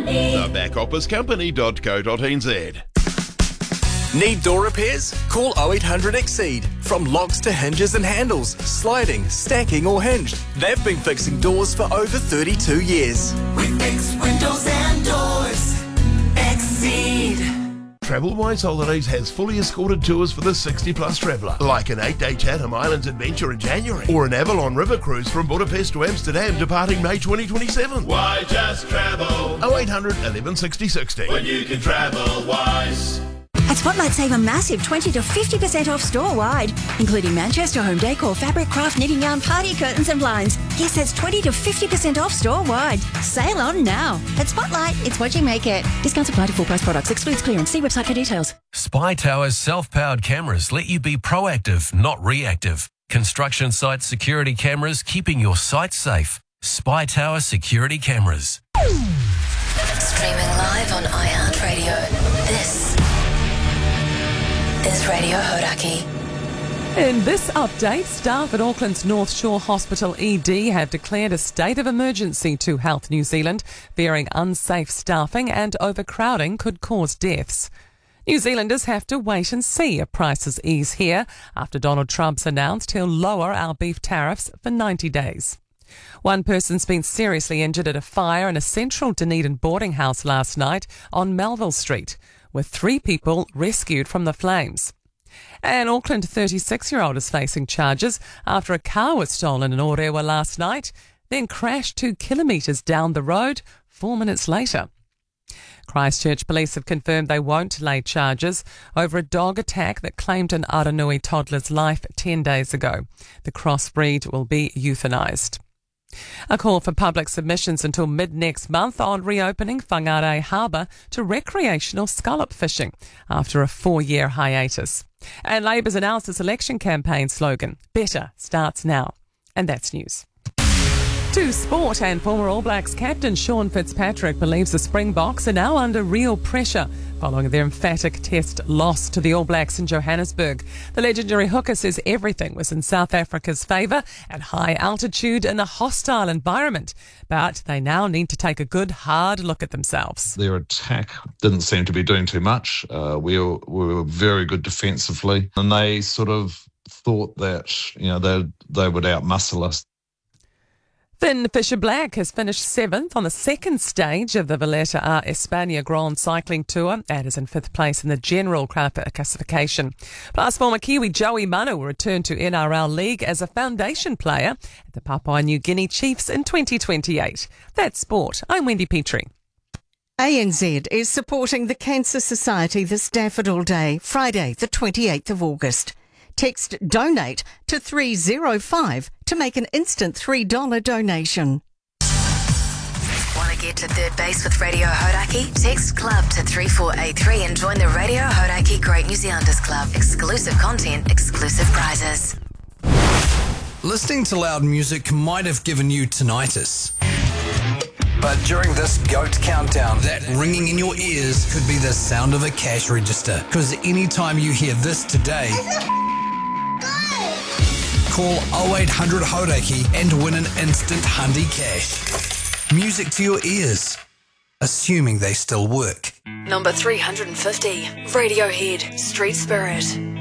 thebackofficecompany.co.nz. Need door repairs? Call 0800 Exceed. From locks to hinges and handles, sliding, stacking or hinged, they've been fixing doors for over 32 years. We fix windows and doors. Exceed. TravelWise Holidays has fully escorted tours for the 60-plus traveller, like an 8-day Chatham Islands adventure in January, or an Avalon River cruise from Budapest to Amsterdam departing May 2027. Why just travel 0800 11 60 60. when you can travel wise? At Spotlight, save a massive 20 to 50% off store-wide, including Manchester home decor, fabric, craft, knitting yarn, party curtains and blinds. Yes, that's 20 to 50% off store-wide. Sale on now. At Spotlight, it's what you make it. Discounts apply to full-price products. Excludes clearance. See website for details. Spy Tower's self-powered cameras let you be proactive, not reactive. Construction site security cameras keeping your site safe. Spy Tower security cameras. Streaming live on iHeartRadio. This is Radio Hodaki. In this update, staff at Auckland's North Shore Hospital ED have declared a state of emergency to Health New Zealand, fearing unsafe staffing and overcrowding could cause deaths. New Zealanders have to wait and see if prices ease here after Donald Trump's announced he'll lower our beef tariffs for 90 days. One person's been seriously injured at a fire in a central Dunedin boarding house last night on Melville Street, with 3 people rescued from the flames. An Auckland 36-year-old is facing charges after a car was stolen in Orewa last night, then crashed 2 kilometres down the road 4 minutes later. Christchurch police have confirmed they won't lay charges over a dog attack that claimed an Aranui toddler's life 10 days ago. The crossbreed will be euthanised. A call for public submissions until mid-next month on reopening Whangarei Harbour to recreational scallop fishing after a 4-year hiatus. And Labour's announced its election campaign slogan, Better starts now. And that's news. To sport, and former All Blacks captain Sean Fitzpatrick believes the Springboks are now under real pressure following their emphatic test loss to the All Blacks in Johannesburg. The legendary hooker says everything was in South Africa's favour at high altitude in a hostile environment, but they now need to take a good hard look at themselves. Their attack didn't seem to be doing too much. We were very good defensively, and they sort of thought that they would outmuscle us. Finn Fisher-Black has finished 7th on the second stage of the Valletta a España Grand Cycling Tour and is in 5th place in the general classification. Plus, former Kiwi Joey Manu will return to NRL League as a foundation player at the Papua New Guinea Chiefs in 2028. That's sport. I'm Wendy Petrie. ANZ is supporting the Cancer Society this Daffodil Day, Friday the 28th of August. Text DONATE to 305 to make an instant $3 donation. Want to get to third base with Radio Hodaki? Text CLUB to 3483 and join the Radio Hodaki Great New Zealanders Club. Exclusive content, exclusive prizes. Listening to loud music might have given you tinnitus. But during this GOAT countdown, that ringing in your ears could be the sound of a cash register. Because anytime you hear this today, call 0800 Hodaki and win an instant Hundi cash. Music to your ears, assuming they still work. Number 350, Radiohead, Street Spirit.